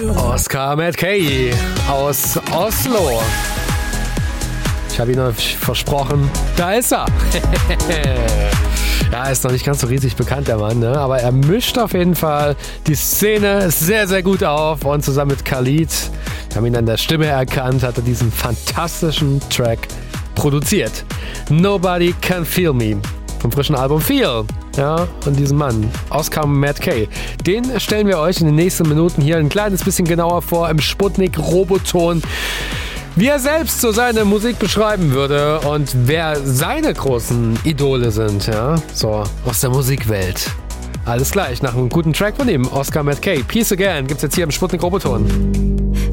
Oscar Matkey aus Oslo. Ich habe ihn euch versprochen, da ist er. Ja, ist noch nicht ganz so riesig bekannt, der Mann, ne? Aber er mischt auf jeden Fall die Szene sehr, sehr gut auf. Und zusammen mit Khalid, wir haben ihn an der Stimme erkannt, hat er diesen fantastischen Track produziert. Nobody Can Feel Me vom frischen Album Feel. Ja, und diesen Mann, Oscar Matkey, den stellen wir euch in den nächsten Minuten hier ein kleines bisschen genauer vor im Sputnik-Roboton, wie er selbst so seine Musik beschreiben würde und wer seine großen Idole sind, ja, so aus der Musikwelt. Alles gleich nach einem guten Track von ihm, Oscar Matkey. Peace Again gibt's jetzt hier im Sputnik-Roboton.